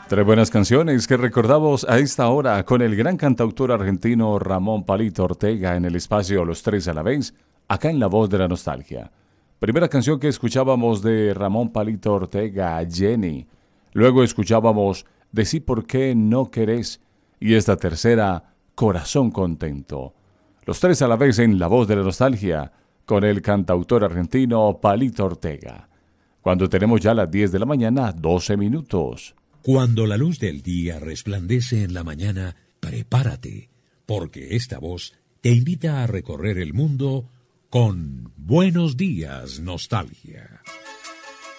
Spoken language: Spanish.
Tres buenas canciones que recordamos a esta hora con el gran cantautor argentino Ramón Palito Ortega en el espacio Los Tres a la Vez, acá en La Voz de la Nostalgia. Primera canción que escuchábamos de Ramón Palito Ortega, Jenny. Luego escuchábamos Decí por qué no querés. Y esta tercera, Corazón Contento. Los Tres a la Vez en La Voz de la Nostalgia con el cantautor argentino Palito Ortega. Cuando tenemos ya las 10 de la mañana, 12 minutos. Cuando la luz del día resplandece en la mañana, prepárate, porque esta voz te invita a recorrer el mundo con Buenos Días, Nostalgia.